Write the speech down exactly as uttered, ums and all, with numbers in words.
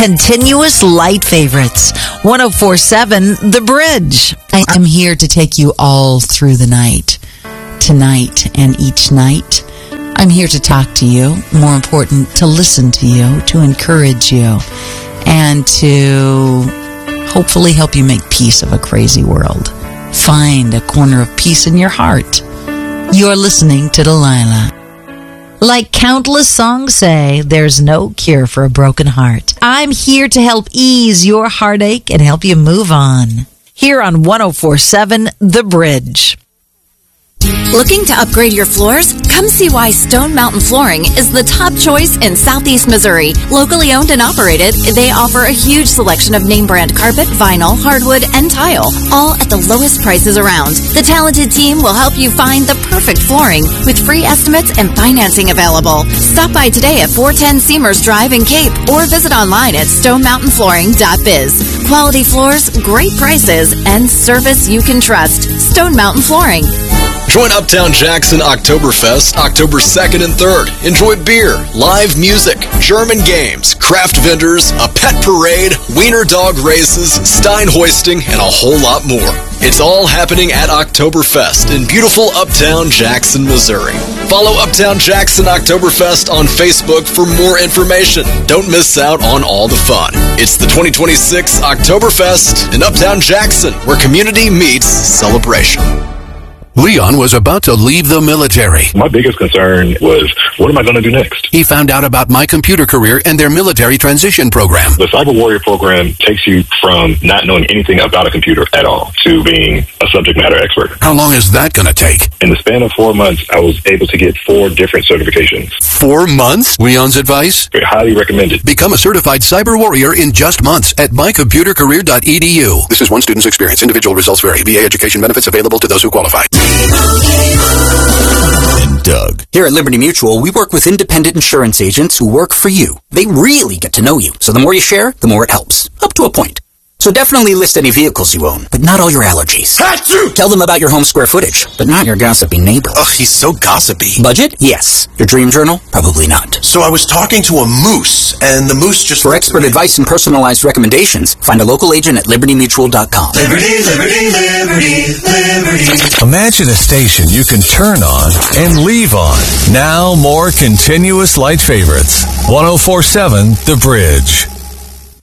Continuous Light Favorites. one oh four point seven The Bridge. I am here to take you all through the night. Tonight and each night. I'm here to talk to you. More important, to listen to you, to encourage you, and to hopefully help you make peace of a crazy world. Find a corner of peace in your heart. You're listening to Delilah. Like countless songs say, there's no cure for a broken heart. I'm here to help ease your heartache and help you move on. Here on one oh four point seven The Bridge. Looking to upgrade your floors? Come see why Stone Mountain Flooring is the top choice in Southeast Missouri. Locally owned and operated, they offer a huge selection of name brand carpet, vinyl, hardwood, and tile, all at the lowest prices around. The talented team will help you find the perfect flooring with free estimates and financing available. Stop by today at four ten Seamers Drive in Cape or visit online at stone mountain flooring dot biz. Quality floors, great prices, and service you can trust. Stone Mountain Flooring. Join Uptown Jackson Oktoberfest October second and third. Enjoy beer, live music, German games, craft vendors, a pet parade, wiener dog races, Stein hoisting, and a whole lot more. It's all happening at Oktoberfest in beautiful Uptown Jackson, Missouri. Follow Uptown Jackson Oktoberfest on Facebook for more information. Don't miss out on all the fun. It's the twenty twenty-six Oktoberfest in Uptown Jackson, where community meets celebration. Leon was about to leave the military. My biggest concern was, what am I going to do next? He found out about My Computer Career and their military transition program. The Cyber Warrior program takes you from not knowing anything about a computer at all to being a subject matter expert. How long is that going to take? In the span of four months, I was able to get four different certifications. Four months? Leon's advice? Very highly recommended. Become a certified Cyber Warrior in just months at my computer career dot e d u. This is one student's experience. Individual results vary. V A education benefits available to those who qualify. And Doug. Here at Liberty Mutual, we work with independent insurance agents who work for you. They really get to know you. So the more you share, the more it helps. Up to a point. So definitely list any vehicles you own, but not all your allergies. Achoo! Tell them about your home square footage, but not your gossipy neighbor. Ugh, he's so gossipy. Budget? Yes. Your dream journal? Probably not. So I was talking to a moose, and the moose just... For expert advice and personalized recommendations, find a local agent at liberty mutual dot com. Liberty, liberty, liberty, liberty. Imagine a station you can turn on and leave on. Now more continuous light favorites. one oh four point seven The Bridge.